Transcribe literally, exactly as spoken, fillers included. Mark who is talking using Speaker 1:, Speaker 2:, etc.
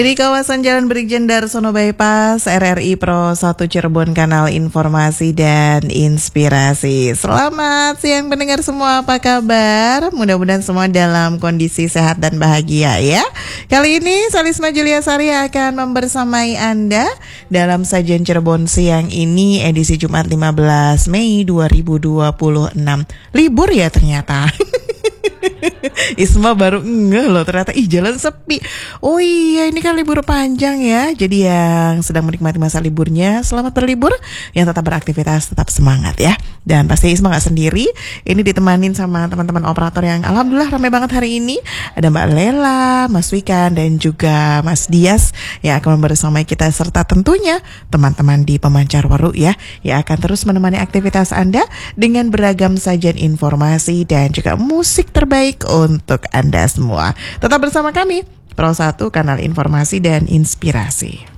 Speaker 1: Di kawasan Jalan Brigjen Darsono Bypass, R R I Pro satu Cirebon, kanal informasi dan inspirasi. Selamat siang pendengar semua, apa kabar? Mudah-mudahan semua dalam kondisi sehat dan bahagia ya. Kali ini Salisma Julia Sari akan membersamai Anda dalam sajian Cirebon siang ini, edisi Jumat lima belas Mei dua ribu dua puluh enam. Libur ya ternyata. Isma baru ngeh loh, ternyata ih jalan sepi. Oh iya, ini kan libur panjang ya. Jadi yang sedang menikmati masa liburnya, selamat berlibur. Yang tetap beraktivitas, tetap semangat ya. Dan pasti Isma gak sendiri. Ini ditemanin sama teman-teman operator yang alhamdulillah ramai banget hari ini. Ada Mbak Lela, Mas Wikan, dan juga Mas Dias yang akan membersamai kita, serta tentunya teman-teman di Pemancar Waru ya, yang akan terus menemani aktivitas Anda dengan beragam sajian informasi dan juga musik terbaik untuk Anda semua. Tetap bersama kami, Pro satu, kanal informasi dan inspirasi.